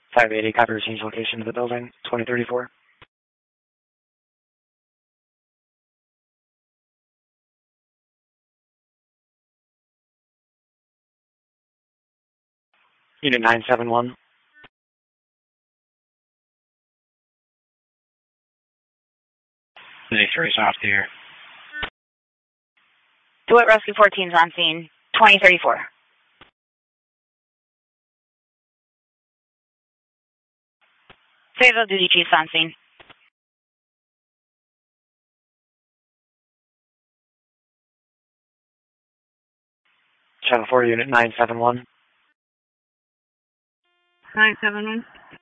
580 copy change location to the building, 2034. Unit 971. Nice race off the air. DeWitt Rescue 14 is on scene, 2034. Fayetteville Duty Chief's on scene. Channel 4, Unit 971. 971.